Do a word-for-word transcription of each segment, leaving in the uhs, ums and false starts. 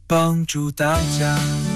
帮助大家。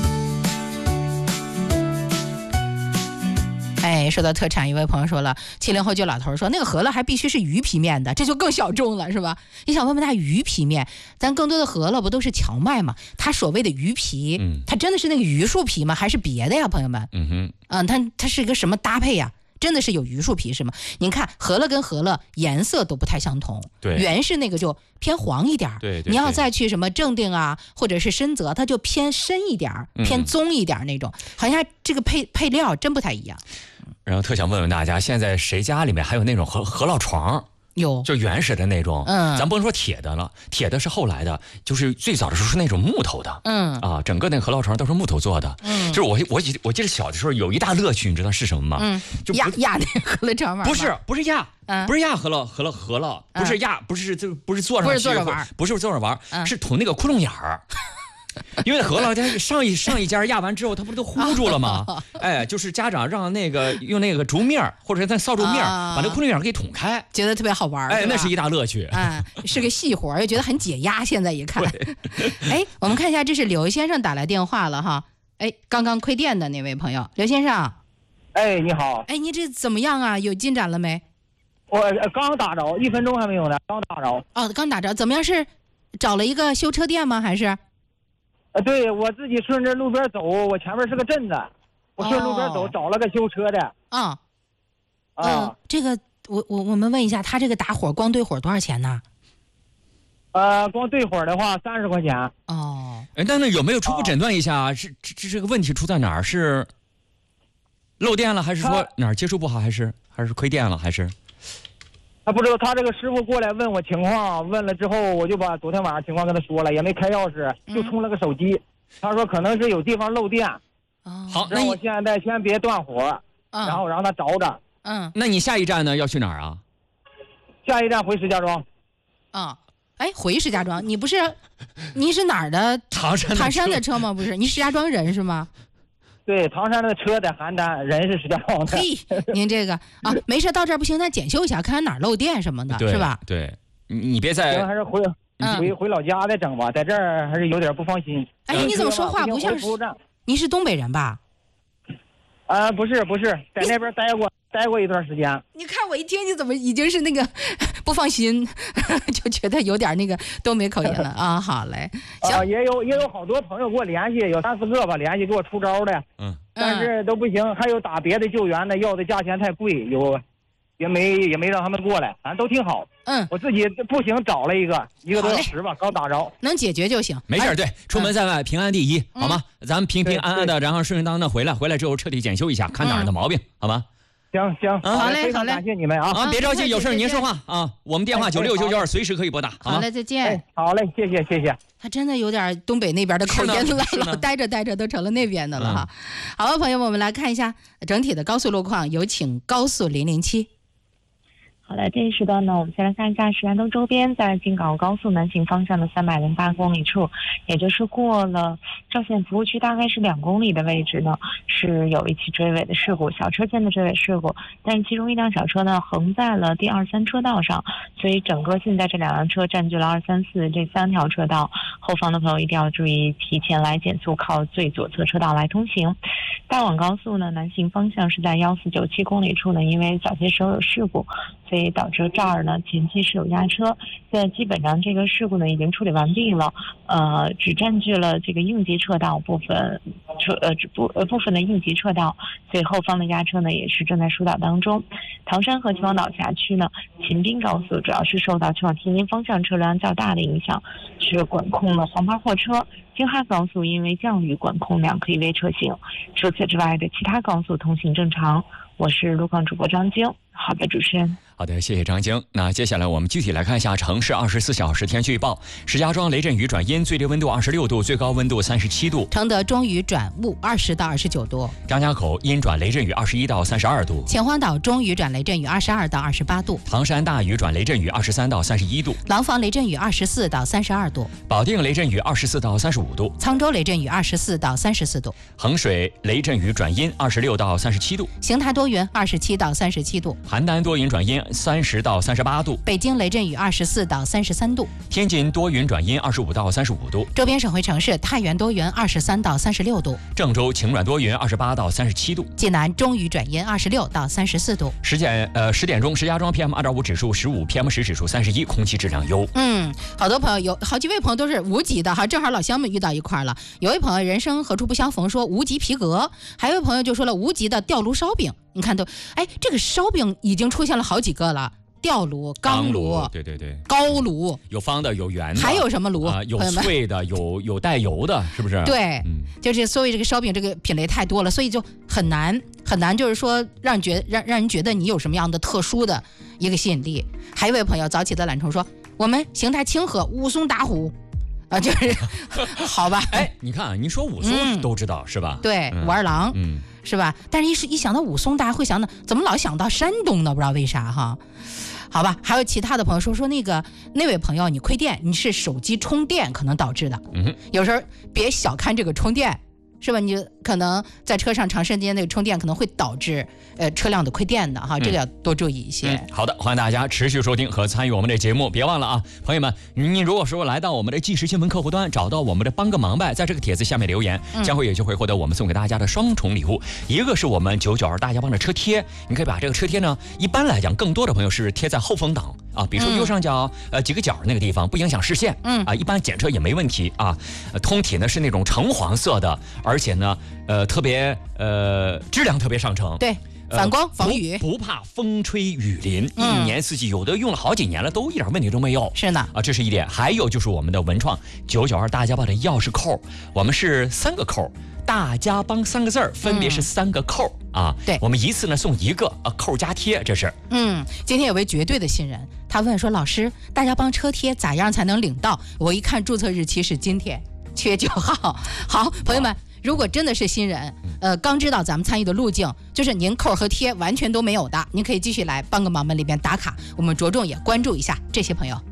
哎，说到特产，一位朋友说了，七零后就老头说那个饸饹还必须是鱼皮面的，这就更小众了，是吧？你想问问他鱼皮面，咱更多的饸饹不都是荞麦吗？他所谓的鱼皮，嗯，它真的是那个榆树皮吗？还是别的呀，朋友们？嗯哼，嗯，它它是一个什么搭配呀？真的是有榆树皮是吗？您看饸饹跟饸饹颜色都不太相同， 对， 原是那个就偏黄一点， 对， 对， 对， 你要再去什么正定啊，或者是深泽，它就偏深一点，偏棕一点那种，嗯、好像这个配配料真不太一样。 然后特想问问大家，现在谁家里面还有那种饸饸饹床？ 有， 就原始的那种， 嗯， 咱不能说铁的了，铁的是后来的，就是最早的时候是那种木头的，嗯啊，整个那个饸饹床都是木头做的，嗯，就是我我我记得小的时候有一大乐趣，你知道是什么吗？ 嗯，就压压那个饸饹床玩， 不是不是压，嗯、不是压饸饹饸饹饸饹，不是压，不是这不是坐上去， 不是坐着玩， 不是坐着玩，嗯、是捅那个窟窿眼儿。因为饸饹它上一上一家压完之后，它不是都糊住了吗？哎，就是家长让那个用那个竹面或者那扫帚面、啊、把那窟窿眼给捅开， 觉得特别好玩。 哎，那是一大乐趣。 啊，是个细活，又觉得很解压。现在一看，哎，我们看一下，这是刘先生打来电话了哈。哎，刚刚亏电的那位朋友，刘先生。 哎，你好。 哎，你这怎么样啊？有进展了没？ 我刚打着，一分钟还没有呢，刚打着。 哦，刚打着，怎么样？是找了一个修车店吗？还是？ 呃，对，我自己顺着路边走，我前面是个镇子，我顺路边走、哦、找了个修车的。 啊、 啊、 呃，这个我我我们问一下，他这个打火光对火多少钱呢？ 呃，光对火的话三十块钱。 哦， 哎，那那有没有初步诊断一下，是、哦、这这这个问题出在哪儿？是漏电了，还是说哪儿接触不好，还是还是亏电了，还是？ 他不知道，他这个师傅过来问我情况，问了之后我就把昨天晚上情况跟他说了，也没开钥匙，就充了个手机。嗯、他说可能是有地方漏电。 哦、 好， 那我现在先别断火，嗯、然后让他着着。 嗯， 那你下一站呢？要去哪儿啊？ 下一站回石家庄。 啊，哎，回石家庄，你不是你是哪儿的？ 唐山唐山的车吗？不是，你石家庄人是吗？ 对，唐山的车在邯郸，人是石家庄的。 嘿，您这个啊，没事，到这儿不行，咱检修一下，看看哪儿漏电什么的，是吧？ 对，你别再还是回回回老家再整吧，在这儿还是有点不放心。 哎，你怎么说话不像是？你是东北人吧？ 啊、呃，不是不是，在那边待过待过一段时间。 你看我一听，你怎么已经是那个不放心，就觉得有点那个东北口音了啊？好嘞，行、 啊，也有也有好多朋友给我联系，有三四个吧，联系给我出招的，嗯，但是都不行，还有打别的救援的，要的价钱太贵，有也没也没让他们过来，反正都挺好。嗯，我自己不行，找了一个一个多小时吧，刚打着， 能解决就行， 没事。对，出门在外、嗯、平安第一，好吗？咱们平平安安的，然后顺顺当当的回来，回来之后彻底检修一下，看哪儿的毛病，嗯、好吗？ 行行， 啊、好嘞，好嘞， 感谢你们啊！ 啊，别着急，有事您说话啊，我们电话九六九九二，随时可以拨打。 好嘞，再见、 哎。好嘞，谢谢谢谢。 他真的有点东北那边的口音了，老待着待着都成了那边的了哈。嗯、好了，朋友们，我们来看一下整体的高速路况，有请高速零零七。 好的，这一时段呢，我们先来看一下石家庄周边，在京港高速南行方向的三百零八公里处，也就是过了赵县服务区大概是两公里的位置呢，是有一起追尾的事故，小车间的追尾事故，但是其中一辆小车呢横在了第二三车道上，所以整个现在这两辆车占据了二三四这三条车道，后方的朋友一定要注意提前来减速，靠最左侧车道来通行。大广高速呢南行方向是在幺四九七公里处呢，因为早些时候有事故，所以导致这儿呢前期是有压车，现在基本上这个事故呢已经处理完毕了，呃，只占据了这个应急车道部分车呃部呃部分的应急车道，所以后方的压车呢也是正在疏导当中。唐山和秦皇岛辖区呢，秦滨高速主要是受到去往天津方向车辆较大的影响，是管控了黄牌货车。京哈高速因为降雨管控两可以微车行，除此之外的其他高速通行正常。我是路况主播张晶。好的，主持人。 好的，谢谢张晶。那接下来我们具体来看一下城市二十四小时天气预报。石家庄雷阵雨转阴，最低温度二十六度，最高温度三十七度。 承德中雨转雾，二十到二十九度。 张家口阴转雷阵雨，二十一到三十二度。 秦皇岛中雨转雷阵雨，二十二到二十八度。 唐山大雨转雷阵雨，二十三到三十一度。 廊坊雷阵雨，二十四到三十二度。 保定雷阵雨，二十四到三十五度。 沧州雷阵雨，二十四到三十四度。 衡水雷阵雨转阴，二十六到三十七度。 邢台多云，二十七到三十七度。 邯郸多云转阴， 阴三十到三十八度， 北京雷阵雨二十四到三十三度， 天津多云转阴二十五到三十五度， 周边省会城市太原多云二十三到三十六度， 郑州晴转多云二十八到三十七度， 济南中雨转阴二十六到三十四度。 十点呃十点钟，石家庄 P M 二点五 指数十五 ，P M 十 指数三十一，空气质量优。 嗯，好多朋友有好几位朋友都是无极的哈，正好老乡们遇到一块了。有位朋友人生何处不相逢说无极皮革，还有位朋友就说了无极的吊炉烧饼。你看都，哎，这个烧饼已经出现了好几个了。吊炉、钢炉， 对对对， 高炉， 有方的，有圆的， 还有什么炉？ 啊、有脆的，有有带油的，是不是？ 对，嗯，就是所以这个烧饼这个品类太多了，所以就很难很难，就是说让觉让让人觉得你有什么样的特殊的一个吸引力。还有一位朋友早起的懒虫说，我们邢台清河武松打虎。啊，就是好吧？ 哎，你看啊，你说武松都知道、嗯、是吧？ 对，武二郎，嗯，是吧？但是一是一想到武松，大家会想到怎么老想到山东呢？不知道为啥哈。好吧，还有其他的朋友说说那个那位朋友，你亏电，你是手机充电可能导致的。嗯，有时候别小看这个充电，是吧？你就可能在车上长时间那个充电可能会导致呃车辆的亏电的哈，这个要多注意一些、嗯嗯。好的，欢迎大家持续收听和参与我们的节目，别忘了啊，朋友们，你如果说来到我们的即时新闻客户端，找到我们的帮个忙呗，在这个帖子下面留言，将会有机会获得我们送给大家的双重礼物，一个是我们九九二大家帮的车贴，你可以把这个车贴呢，一般来讲，更多的朋友是贴在后风挡啊，比如说右上角、嗯、呃几个角那个地方，不影响视线，嗯啊，一般检测也没问题啊。呃、通体呢是那种橙黄色的，而且呢。呃，特别呃，质量特别上乘， 对，反光、防雨， 不怕风吹雨淋，嗯、一年四季，有的用了好几年了，都一点问题都没有。 是呢， 啊，这是一点。还有就是我们的文创九九二大家帮的钥匙扣，我们是三个扣，大家帮三个字儿，分别是三个扣、嗯、啊。 对， 我们一次呢送一个啊，扣加贴，这是。 嗯，今天有位绝对的新人，他问说：“老师，大家帮车贴咋样才能领到？”我一看注册日期是今天，七月九号。好，朋友们。如果真的是新人，呃，刚知道咱们参与的路径，就是您扣和贴完全都没有的，您可以继续来帮个忙们里边打卡，我们着重也关注一下这些朋友。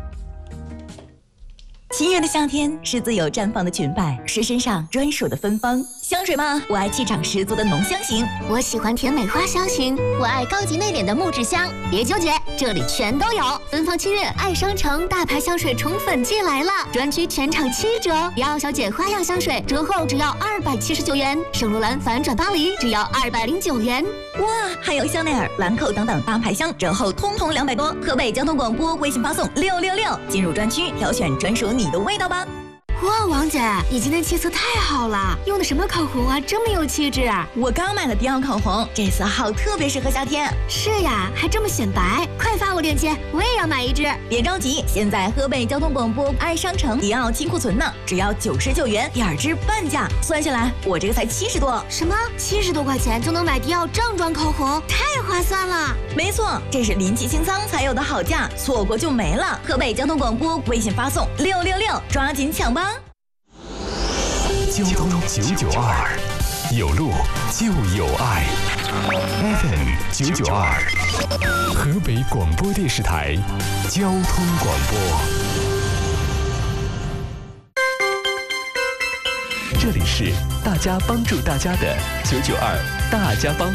七月的夏天是自由绽放的裙摆，是身上专属的芬芳。香水吗？我爱气场十足的浓香型， 我喜欢甜美花香型，我爱高级内敛的木质香。别纠结，这里全都有。芬芳七月爱商城大牌香水宠粉季来了，专区全场七折。迪奥小姐花样香水折后只要二百七十九元，圣罗兰反转巴黎只要二百零九元。 哇，还有香奈儿、兰蔻等等大牌香折后通通两百多。河北交通广播微信发送六六六，进入专区挑选专属你的味道吧。 哇，王姐，你今天气色太好了，用的什么口红啊，这么有气质啊！ 我刚买的迪奥口红，这色号特别适合夏天。 是呀，还这么显白，快发我链接，我也要买一支。 别着急，现在河北交通广播爱商城迪奥清库存呢，只要九十九元，第二支半价，算下来我这个才七十多。 什么？七十多块钱就能买迪奥正装口红，太划算了！ 没错，这是临期清仓才有的好价，错过就没了。河北交通广播微信发送六六六，抓紧抢吧！ 交通九九二，有路就有爱。F M 九九二，河北广播电视台交通广播。这里是大家帮助大家的九九二大家帮。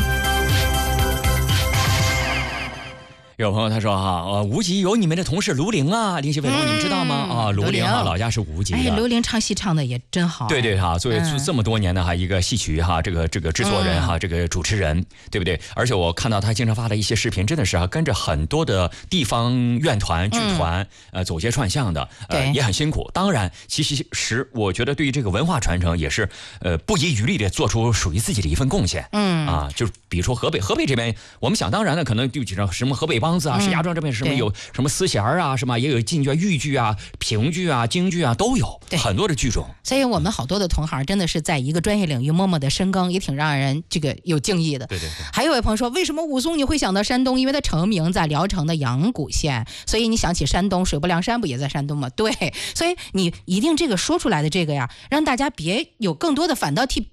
有朋友他说哈，呃，无极有你们的同事卢玲啊，林夕伟龙，你们知道吗？啊，卢玲啊，老家是无极的。 哎，卢玲唱戏唱的也真好。 对对哈，作为这么多年的哈一个戏曲哈，这个这个制作人哈，这个主持人，对不对？而且我看到他经常发的一些视频，真的是啊，跟着很多的地方院团、剧团，呃，走街串巷的，呃，也很辛苦。当然，其实我觉得对于这个文化传承也是呃不遗余力的做出属于自己的一份贡献。嗯啊，就比如说河北，河北这边，我们想当然的可能就几张什么河北梆子啊，石家庄这边什么有什么丝弦啊，什么也有晋剧、豫剧啊、评剧啊、京剧啊都有，很多的剧种。 所以我们好多的同行真的是在一个专业领域默默的深耕，也挺让人这个有敬意的。 对对对。 还有位朋友说，为什么武松你会想到山东？因为它成名在聊城的阳谷县，所以你想起山东，水泊梁山不也在山东吗？对，所以你一定这个说出来的这个呀，让大家别有更多的反倒替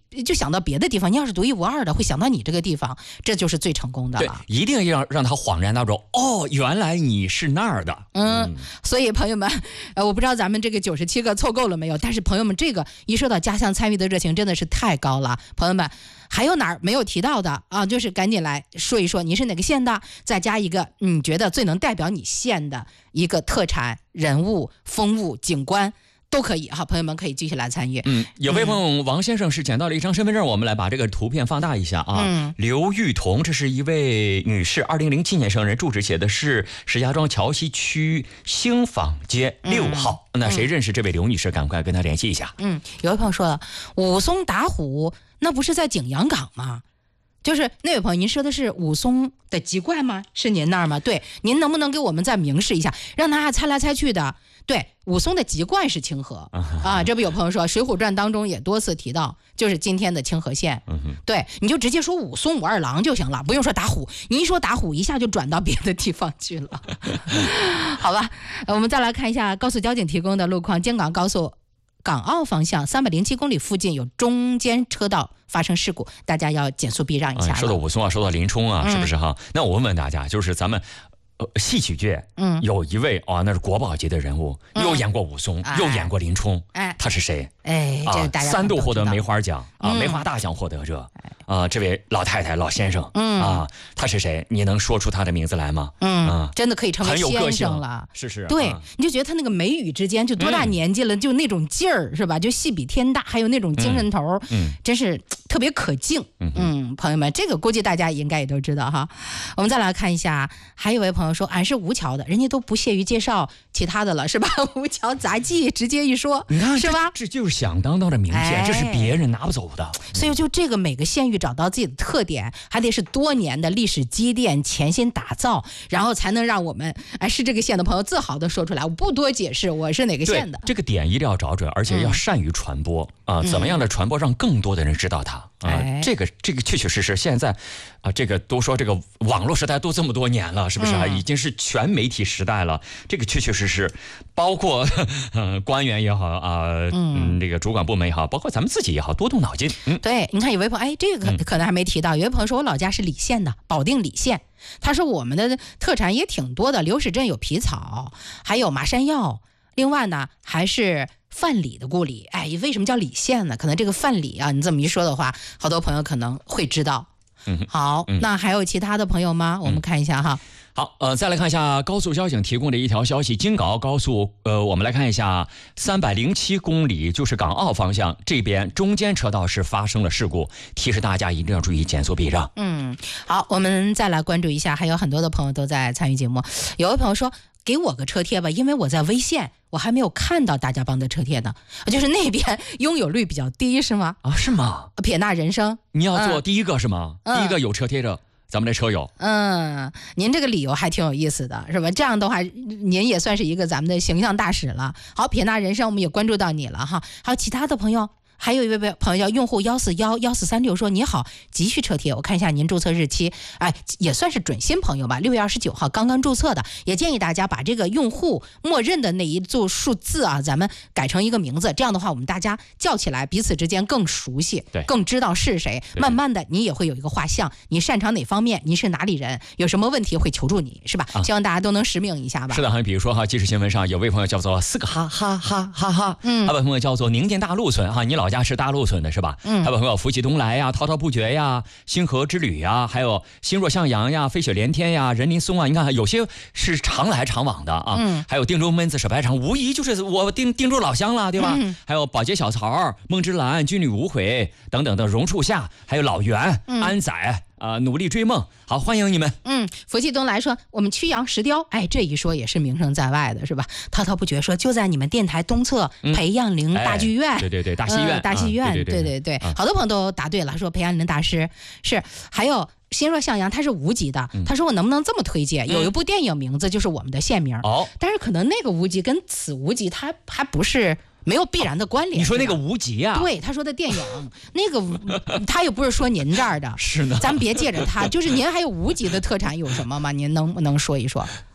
就想到别的地方。你要是独一无二的，会想到你这个地方，这就是最成功的了。 对，一定要让他恍然大悟，哦，原来你是那儿的。 嗯，嗯所以朋友们，呃，我不知道咱们这个九十七个凑够了没有，但是朋友们，这个一说到家乡参与的热情，真的是太高了。朋友们，还有哪儿没有提到的啊？就是赶紧来说一说你是哪个县的，再加一个你觉得最能代表你县的一个特产、人物、风物、景观。都可以哈，朋友们可以继续来参与。 嗯，有位朋友王先生是捡到了一张身份证，我们来把这个图片放大一下啊。嗯，刘玉彤，这是一位女士，二零零七年生人，住址写的是石家庄桥西区兴坊街六号。嗯、那谁认识这位刘女士，赶快跟她联系一下。 嗯，有位朋友说了，武松打虎，那不是在景阳冈吗？就是那位朋友，您说的是武松的籍贯吗？是您那儿吗？对，您能不能给我们再明示一下，让大家猜来猜去的？对，武松的籍贯是清河啊，这不有朋友说《水浒传》当中也多次提到，就是今天的清河县。对，你就直接说武松武二郎就行了，不用说打虎。你一说打虎，一下就转到别的地方去了。好吧，我们再来看一下高速交警提供的路况，京港高速港澳方向三百零七公里附近有中间车道发生事故，大家要减速避让一下、 啊。说到武松啊，说到林冲啊，嗯、是不是哈？那我问问大家，就是咱们。呃，戏曲界，嗯，有一位啊，那是国宝级的人物，嗯、又演过武松，哎、又演过林冲，哎，他是谁？ 哎，这大家、 啊、三度获得梅花奖啊，嗯、梅花大奖获得者啊，这位老太太、老先生，嗯啊，他是谁？你能说出他的名字来吗？ 嗯，啊、真的可以成为先生了， 是是， 对， 啊、 你就觉得他那个眉宇之间，就多大年纪了，嗯、就那种劲儿，是吧？就戏比天大，还有那种精神头，嗯，真是特别可敬。嗯, 嗯，朋友们，这个估计大家应该也都知道哈。我们再来看一下，还有一位朋友说，俺是吴桥的，人家都不屑于介绍其他的了，是吧？吴桥杂技直接一说， 你看是吧？ 这, 这就是响当当的名片，哎、这是别人拿不走的。 所以就这个每个县域找到自己的特点，还得是多年的历史积淀，潜心打造，然后才能让我们哎是这个县的朋友自豪的说出来。我不多解释我是哪个县的。 这个点一定要找准，而且要善于传播、嗯、啊！怎么样的传播让更多的人知道它、嗯、啊？哎、这个这个确确实实现在啊，这个都说这个网络时代都这么多年了，是不是啊？嗯、已经是全媒体时代了。这个确确实实，包括呃官员也好啊，嗯，这个主管部门也好，包括咱们自己也好，多动脑筋。嗯， 对，你看有位朋友，哎，这个可可能还没提到，有位朋友说我老家是澧县的，保定澧县。他说我们的特产也挺多的，流水镇有皮草，还有麻山药，另外呢还是范蠡的故里。哎，为什么叫澧县呢？可能这个范蠡啊，你这么一说的话，好多朋友可能会知道。嗯，好，嗯、那还有其他的朋友吗？我们看一下哈。嗯好，呃，再来看一下高速交警提供的一条消息，京港澳高速，呃，我们来看一下，三百零七公里就是港澳方向这边中间车道是发生了事故，提示大家一定要注意减速避让。 嗯，好，我们再来关注一下，还有很多的朋友都在参与节目。有位朋友说，给我个车贴吧，因为我在微县，我还没有看到大家帮的车贴呢，就是那边拥有率比较低，是吗？ 啊，是吗？ 撇捺人生， 你要做第一个是吗？嗯、第一个有车贴的。咱们的车友， 嗯，您这个理由还挺有意思的，是吧？这样的话，您也算是一个咱们的形象大使了。好，撇捺人生，我们也关注到你了哈。还有其他的朋友。还有一位朋友叫用户幺四幺幺四三六说，你好，急需车贴，我看一下您注册日期，哎，也算是准新朋友吧，六月二十九号刚刚注册的，也建议大家把这个用户默认的那一组数字啊，咱们改成一个名字，这样的话我们大家叫起来彼此之间更熟悉， 对， 更知道是谁，慢慢的你也会有一个画像，你擅长哪方面，你是哪里人，有什么问题会求助你，是吧？啊、希望大家都能实名一下吧。 是的，比如说哈，即时新闻上有位朋友叫做四个哈哈哈哈哈，嗯，还有位朋友叫做宁店大陆村哈，你老家是大陆村的是吧？嗯，还有朋友福气东来呀，滔滔不绝呀，星河之旅呀，还有心若向阳呀，飞雪连天呀，人林松啊，你看有些是常来常往的啊。嗯，还有定州焖子手白肠，无疑就是我定定州老乡了，对吧？嗯，还有宝洁小曹、梦之蓝、军旅无悔等等的榕树下，还有老袁、嗯、安仔啊、呃，努力追梦，好，欢迎你们。 嗯，福气东来说，我们曲阳石雕，哎，这一说也是名声在外的，是吧？滔滔不绝说，就在你们电台东侧、嗯、培养陵大剧院、 哎，对对对，大戏院， 呃、大戏院， 啊、对对对, 对, 对, 对、啊，好多朋友都答对了，说培养陵大师是，还有心若向阳，他是无极的，他说我能不能这么推荐？嗯、有一部电影名字就是我们的县名，哦，但是可能那个无极跟此无极，它还不是。没有必然的关联。 你说那个无极啊？ 对，他说的电影那个，他又不是说您这儿的， 是呢。 咱别借着他，就是您还有无极的特产有什么吗？您能不能说一说？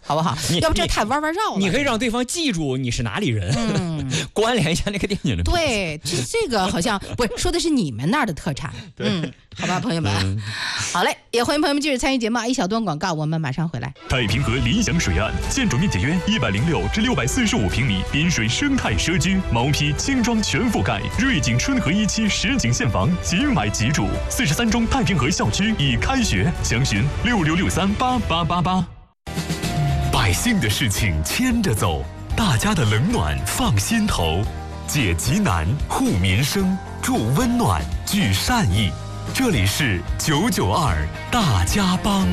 好不好？要不这太弯弯绕了。 你可以让对方记住你是哪里人，嗯，关联一下那个电影的。 对，这这个好像不是说的是你们那儿的特产。嗯，好吧，朋友们，嗯、好嘞，也欢迎朋友们继续参与节目。一小段广告，我们马上回来。 太平河理想水岸，建筑面积约一百零六至六百四十五平米，滨水生态社区，毛坯轻装全覆盖，瑞景春和一期实景现房，即买即住。四十三中太平河校区已开学，详询六六六三八八八八。百姓的事情牵着走，大家的冷暖放心头，解急难护民生，助温暖聚善意。这里是九九二大家帮。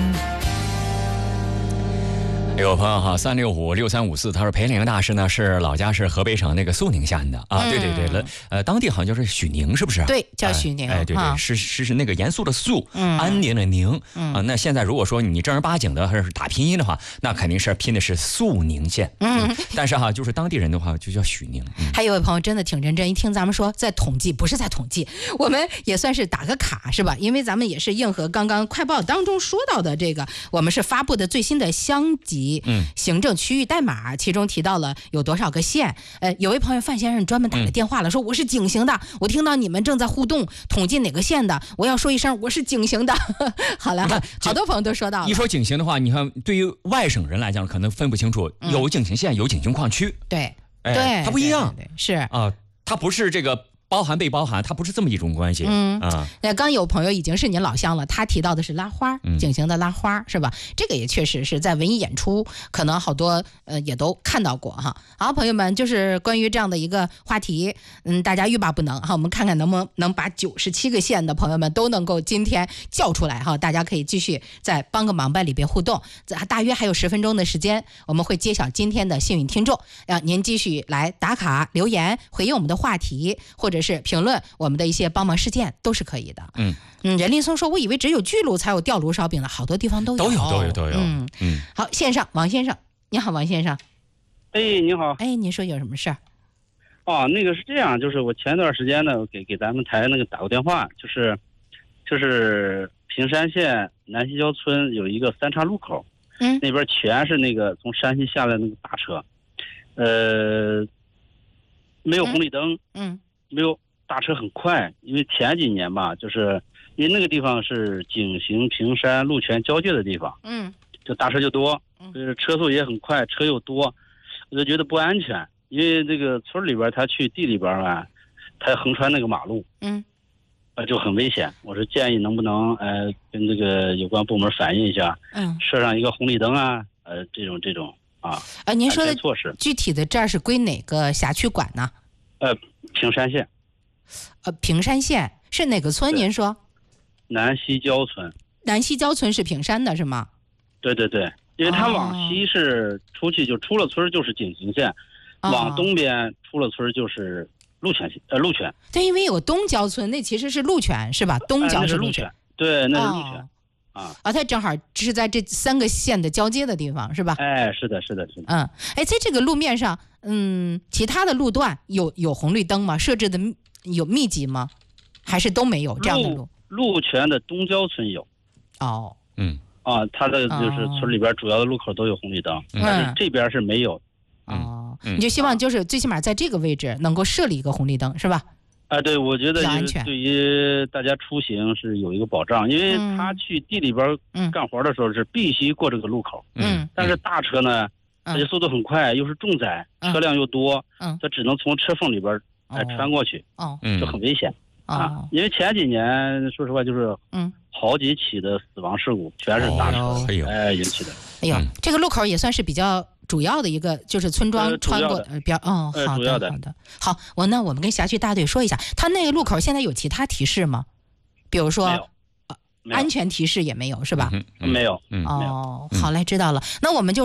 有朋友哈，三六五六三五四，他说裴玲大师呢是老家是河北省那个肃宁县的啊，嗯、对对对了，呃，当地好像就是许宁，是不是？ 对，叫许宁。 哎，哎对对，是是是那个严肃的肃，嗯、安宁的宁、嗯、啊。那现在如果说你正儿八经的还是打拼音的话，那肯定是拼的是肃宁县。嗯，嗯但是哈，就是当地人的话就叫许宁。嗯、 还有位朋友真的挺认真，一听咱们说在统计，不是在统计，我们也算是打个卡是吧？因为咱们也是应和刚刚快报当中说到的这个，我们是发布的最新的乡级。嗯，行政区域代码，其中提到了有多少个县。呃，有位朋友范先生专门打了电话了，说我是景行的，我听到你们正在互动统计哪个县的，我要说一声我是景行的。好了，好多朋友都说到了。 一说景行的话，你看对于外省人来讲，可能分不清楚，有景行县，有景行矿区。 对， 哎、 对， 它不一样。 对对对是啊，它不是这个。包含被包含，它不是这么一种关系。嗯啊， 那刚有朋友已经是您老乡了，他提到的是拉花，景行的拉花、嗯、是吧？这个也确实是在文艺演出，可能好多呃也都看到过哈。好，朋友们，就是关于这样的一个话题，嗯，大家欲罢不能哈。我们看看能不能能把九十七个县的朋友们都能够今天叫出来哈。大家可以继续在帮个忙吧里边互动，大约还有十分钟的时间，我们会揭晓今天的幸运听众，让您继续来打卡留言回应我们的话题，或者是评论我们的一些帮忙事件都是可以的。嗯嗯，任立松说，我以为只有巨鹿才有吊炉烧饼的，好多地方都有， 都有都有都有。 嗯嗯，好，线上王先生，你好，王先生。 哎，你好。 哎，您说有什么事儿？ 哦，那个是这样，就是我前段时间呢，给给咱们台那个打过电话，就是就是平山县南西郊村有一个三岔路口，嗯，那边全是那个从山西下来那个大车，呃，没有红绿灯，嗯，嗯没有。大车很快，因为前几年吧，就是因为那个地方是景行平山鹿泉交界的地方，嗯，就大车就多，就是车速也很快，车又多，我就觉得不安全。因为这个村里边他去地里边啊，他横穿那个马路，嗯，啊就很危险。我是建议能不能呃跟这个有关部门反映一下，嗯，设上一个红绿灯啊，呃这种这种啊， 呃您说的措施具体的这儿是归哪个辖区管呢？ 呃，平山县。 呃，平山县是哪个村？您说？ 南西郊村。 南西郊村是平山的是吗？ 对对对，因为它往西是出去就出了村就是景行县，哦、往东边出了村就是鹿泉县，呃，鹿泉。 对，因为有东郊村，那其实是鹿泉是吧？东郊是鹿泉。 呃、对，那是鹿泉。哦啊，啊，它正好是在这三个县的交接的地方，是吧？ 哎，是的，是的，是的。 嗯，哎，在这个路面上，嗯，其他的路段有有红绿灯吗？设置的有密集吗？还是都没有这样的路？ 鹿泉的东郊村有。 哦， 嗯，啊，它的就是村里边主要的路口都有红绿灯，嗯、但是这边是没有。 哦，嗯、你就希望就是最起码在这个位置能够设立一个红绿灯，是吧？ 啊，对，我觉得对于大家出行是有一个保障，因为他去地里边干活的时候是必须过这个路口，嗯，但是大车呢，而且速度很快，又是重载，车辆又多，嗯，它只能从车缝里边哎穿过去，哦，就很危险啊。因为前几年说实话就是嗯好几起的死亡事故全是大车哎引起的。 哎呦，这个路口也算是比较主要的一个，就是村庄穿过的，比较哦，好的好的好，我那我们跟辖区大队说一下，他那个路口现在有其他提示吗？比如说呃安全提示也没有是吧？ 没有， 哦，好嘞，知道了，那我们就